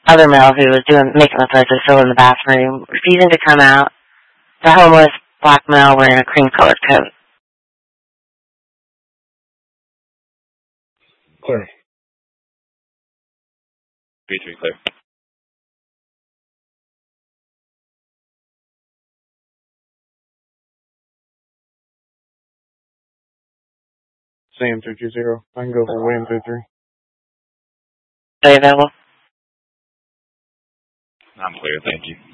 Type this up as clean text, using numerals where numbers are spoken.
other male who was making the purchase still in the bathroom, refusing to come out. The homeless black male wearing a cream-colored coat. Clear. B3 clear. Sam 320. I can go for William 33. Are you available? I'm clear, thank you.